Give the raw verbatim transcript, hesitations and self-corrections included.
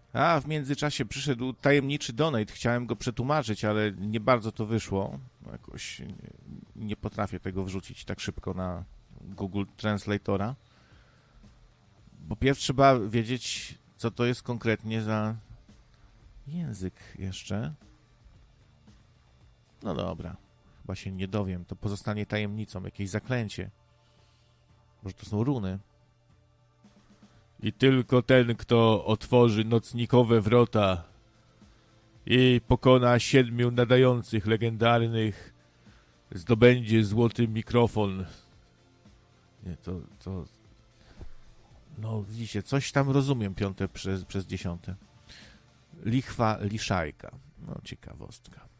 A w międzyczasie przyszedł tajemniczy donate. Chciałem go przetłumaczyć, ale nie bardzo to wyszło. Jakoś nie, nie potrafię tego wrzucić tak szybko na Google Translatora. Bo pierw trzeba wiedzieć, co to jest konkretnie za język jeszcze. No dobra. Chyba się nie dowiem. To pozostanie tajemnicą. Jakieś zaklęcie. Może to są runy. I tylko ten, kto otworzy nocnikowe wrota i pokona siedmiu nadających legendarnych, zdobędzie złoty mikrofon. Nie, to, to... No, widzicie, coś tam rozumiem piąte przez, przez dziesiąte. Lichwa Liszajka. No, ciekawostka.